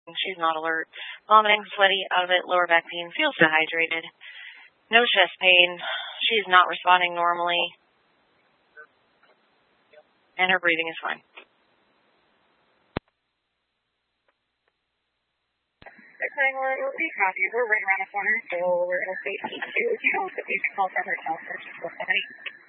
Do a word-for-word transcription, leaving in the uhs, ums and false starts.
She's not alert. Vomiting, sweaty, out of it, lower back pain, feels dehydrated. No chest pain. She's not responding normally. And her breathing is fine. Okay, we're, we'll be copy. We're right around the corner, so we're at state two. You know what the call for herself or just somebody?